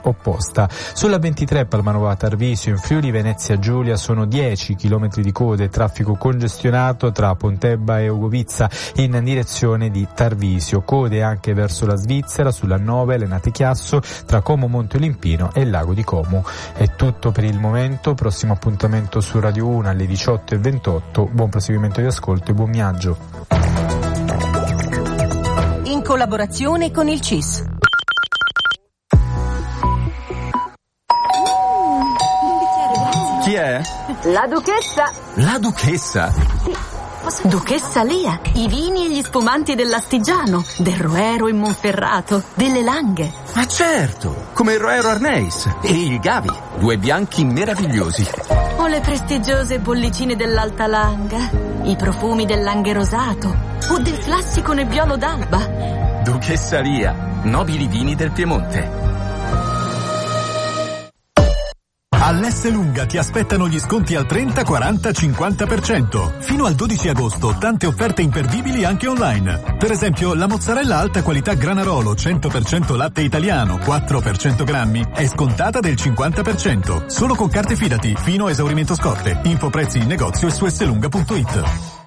opposta. Sulla 23 Palmanova-Tarvisio in Friuli Venezia Giulia sono 10 chilometri di code e traffico congestionato tra Pontebba e Ogovizza in direzione di Tarvisio. Code anche verso la Svizzera sulla 9 Lenate Chiasso tra Como Monte Olimpino e il lago di Como. È tutto per il momento, prossimo appuntamento su Radio 1 alle 18:28. Buon proseguimento di ascolto e buon viaggio. In collaborazione con il CIS. Chi è? La Duchessa. La Duchessa? Duchessa Lia, i vini e gli spumanti dell'Astigiano, del Roero in Monferrato, delle Langhe. Ma certo, come il Roero Arneis e il Gavi, due bianchi meravigliosi. O le prestigiose bollicine dell'Alta Langa, i profumi del Langhe Rosato o del classico Nebbiolo d'Alba. Duchessa Lia, nobili vini del Piemonte. All'Esselunga ti aspettano gli sconti al 30, 40, 50%. Fino al 12 agosto tante offerte imperdibili anche online. Per esempio la mozzarella alta qualità Granarolo 100% latte italiano 4 per 100 grammi è scontata del 50%. Solo con carte Fidati fino a esaurimento scorte. Info prezzi in negozio e su esselunga.it.